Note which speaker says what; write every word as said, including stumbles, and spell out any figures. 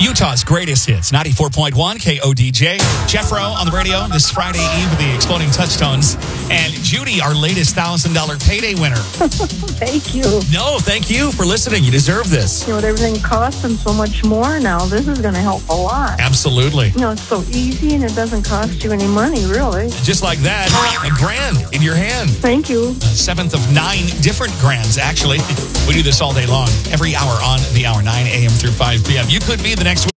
Speaker 1: Utah's greatest hits, ninety-four point one K O D J. Jeff Rowe on the radio this Friday Eve with the Exploding Touchstones. And Judy, our latest one thousand dollars payday winner.
Speaker 2: Thank you.
Speaker 1: No, thank you for listening. You deserve this.
Speaker 2: You know, with everything costing so much more now, this is going to help a lot.
Speaker 1: Absolutely.
Speaker 2: You know, it's so easy and it doesn't cost you any money, really.
Speaker 1: Just like that, a grand in your hand.
Speaker 2: Thank you.
Speaker 1: A seventh of nine different grands, actually. We do this all day long, every hour on the hour, nine a.m. through five p.m. You could be the next